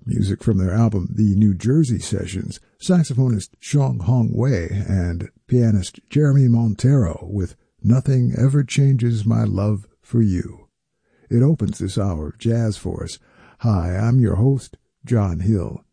Music from their album The New Jersey Sessions, saxophonist Sean Hong Wei and pianist Jeremy Montero with Nothing Ever Changes My Love for You. It opens this hour of jazz for us. Hi, I'm your host, John Hill.